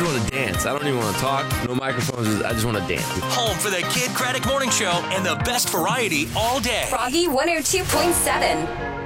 want to dance. I don't even want to talk. No microphones. I just want to dance. Home for the Kid Craddock Morning Show and the best variety all day. Froggy 102.7.